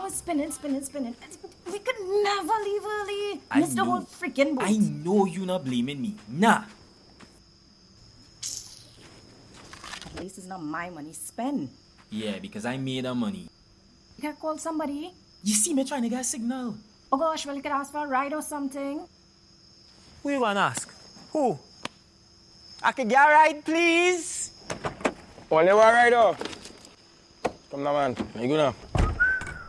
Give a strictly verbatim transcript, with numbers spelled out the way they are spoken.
was spinning, spinning, spinning. We could never leave early. I Missed the know. whole freaking boat. I know you not blaming me. Nah. At least it's not my money spent. Yeah, because I made the money. You can call somebody. You see me trying to get a signal. Oh gosh, well, you could ask for a ride or something. Who you gonna ask? Who? I could get a ride, please? Only one ride, oh. Come now, man. You go now.